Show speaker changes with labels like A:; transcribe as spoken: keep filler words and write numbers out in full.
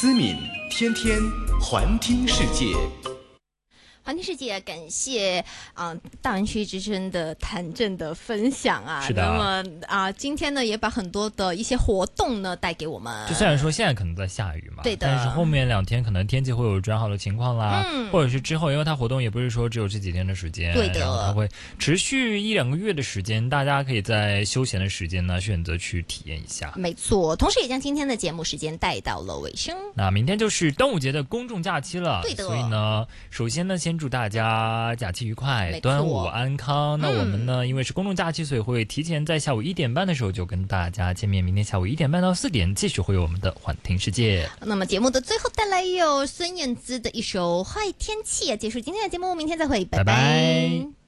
A: 思敏天天环听世界。
B: 环听世界，感谢啊、呃、大湾区之声的谭正的分享啊。
C: 是的。
B: 那么啊、呃，今天呢也把很多的一些活动呢带给我们。
C: 就虽然说现在可能在下雨嘛，
B: 对的，
C: 但是后面两天可能天气会有转好的情况啦，
B: 嗯，
C: 或者是之后，因为它活动也不是说只有这几天的时间，
B: 对的，
C: 然后它会持续一两个月的时间，大家可以在休闲的时间呢选择去体验一下。
B: 没错，同时也将今天的节目时间带到了尾声。
C: 那明天就是端午节的公众假期了，
B: 对的，
C: 所以呢，首先呢，先祝大家假期愉快，端午安康。那我们呢、嗯，因为是公众假期，所以会提前在下午一点半的时候就跟大家见面。明天下午一点半到四点，继续会有我们的环听世界。
B: 那么节目的最后带来有孙燕姿的一首《坏天气》啊，结束今天的节目，明天再会，拜拜。拜拜。